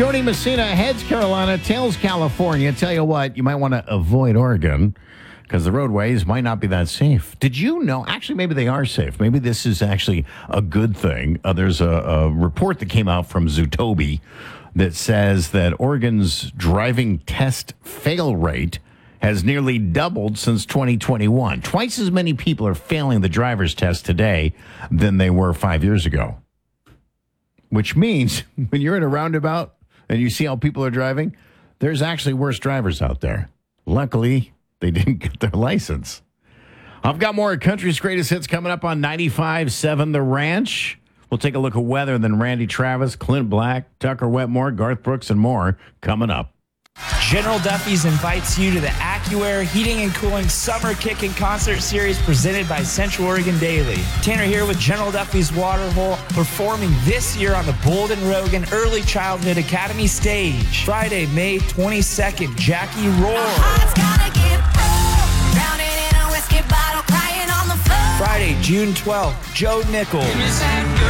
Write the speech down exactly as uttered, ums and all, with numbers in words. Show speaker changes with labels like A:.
A: Jody Messina heads Carolina, tails California. Tell you what, you might want to avoid Oregon because the roadways might not be that safe. Did you know? Actually, maybe they are safe. Maybe this is actually a good thing. Uh, there's a, a report that came out from Zootobi that says that Oregon's driving test fail rate has nearly doubled since twenty twenty-one. Twice as many people are failing the driver's test today than they were five years ago. Which means when you're in a roundabout and you see how people are driving, there's actually worse drivers out there. Luckily, they didn't get their license. I've got more Country's Greatest Hits coming up on ninety-five point seven The Ranch. We'll take a look at weather, then Randy Travis, Clint Black, Tucker Wetmore, Garth Brooks, and more coming up.
B: General Duffy's invites you to the AccuAir Heating and Cooling Summer Kicking Concert Series presented by Central Oregon Daily. Tanner here with General Duffy's Waterhole, performing this year on the Bolden Rogan Early Childhood Academy stage. Friday, May twenty-second, Jackie Roar. Friday, June twelfth, Joe Nichols.